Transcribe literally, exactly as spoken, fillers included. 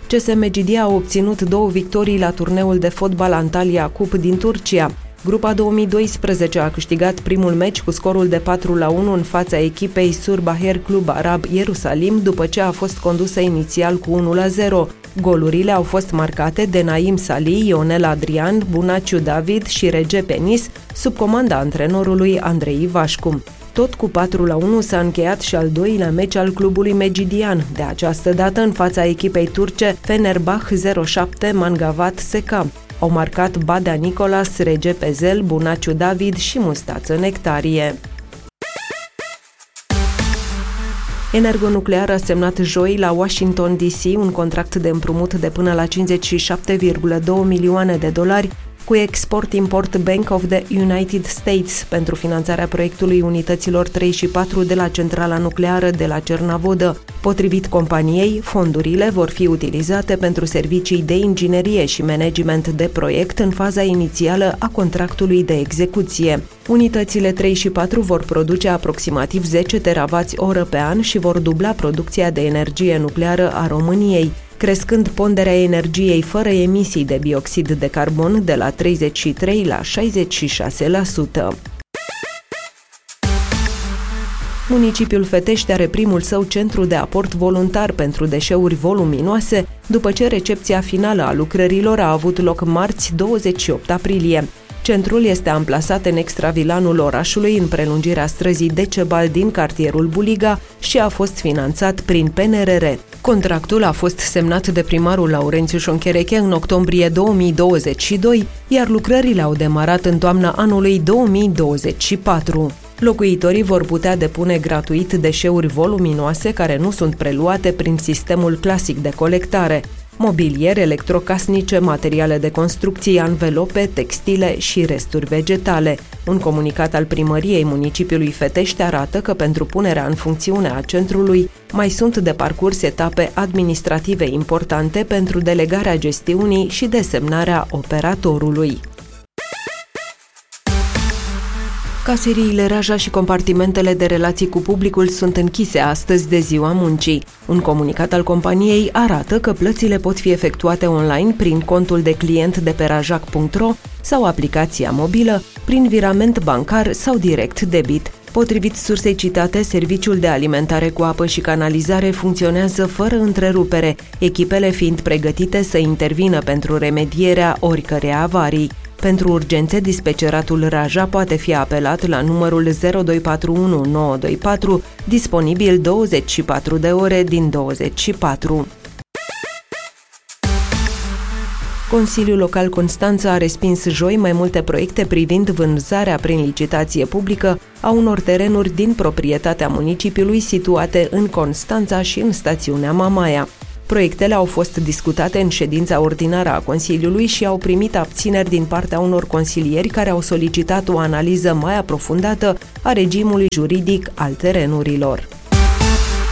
C S Mecidia a obținut două victorii la turneul de fotbal Antalya Cup din Turcia. Grupa două mii doisprezece a câștigat primul meci cu scorul de patru la unu în fața echipei Surbaher Club Arab Ierusalim, după ce a fost condusă inițial cu unu la zero. Golurile au fost marcate de Naim Salih, Ionel Adrian, Bunaciu David și Rege Penis, sub comanda antrenorului Andrei Vașcu. Tot cu patru la unu s-a încheiat și al doilea meci al clubului megidian, de această dată în fața echipei turce Fenerbahce zero șapte Mangavat Seka. Au marcat Badea Nicolas, Rege Pezel, Bunaciu David și Mustață Nectarie. Energonuclear a semnat joi la Washington D C un contract de împrumut de până la cincizeci și șapte virgulă doi milioane de dolari cu Export-Import Bank of the United States pentru finanțarea proiectului unităților trei și patru de la centrala nucleară de la Cernavodă. Potrivit companiei, fondurile vor fi utilizate pentru servicii de inginerie și management de proiect în faza inițială a contractului de execuție. Unitățile trei și patru vor produce aproximativ zece teravați oră pe an și vor dubla producția de energie nucleară a României, crescând ponderea energiei fără emisii de bioxid de carbon de la treizeci și trei la șaizeci și șase la sută. Municipiul Fetești are primul său centru de aport voluntar pentru deșeuri voluminoase, după ce recepția finală a lucrărilor a avut loc marți douăzeci și opt aprilie. Centrul este amplasat în extravilanul orașului, în prelungirea străzii Decebal din cartierul Buliga și a fost finanțat prin P N R R. Contractul a fost semnat de primarul Laurențiu Șonchereche în octombrie două mii douăzeci și doi, iar lucrările au demarat în toamna anului două mii douăzeci și patru. Locuitorii vor putea depune gratuit deșeuri voluminoase care nu sunt preluate prin sistemul clasic de colectare: mobilier, electrocasnice, materiale de construcție, anvelope, textile și resturi vegetale. Un comunicat al primăriei municipiului Fetești arată că pentru punerea în funcțiune a centrului mai sunt de parcurs etape administrative importante pentru delegarea gestiunii și desemnarea operatorului. Caseriile Raja și compartimentele de relații cu publicul sunt închise astăzi de Ziua Muncii. Un comunicat al companiei arată că plățile pot fi efectuate online prin contul de client de pe rajac punct ro sau aplicația mobilă, prin virament bancar sau direct debit. Potrivit sursei citate, serviciul de alimentare cu apă și canalizare funcționează fără întrerupere, echipele fiind pregătite să intervină pentru remedierea oricărei avarii. Pentru urgențe, dispeceratul Raja poate fi apelat la numărul zero doi patru unu nouă doi patru, disponibil douăzeci și patru de ore din douăzeci și patru. Consiliul Local Constanța a respins joi mai multe proiecte privind vânzarea prin licitație publică a unor terenuri din proprietatea municipiului situate în Constanța și în stațiunea Mamaia. Proiectele au fost discutate în ședința ordinară a Consiliului și au primit abțineri din partea unor consilieri care au solicitat o analiză mai aprofundată a regimului juridic al terenurilor.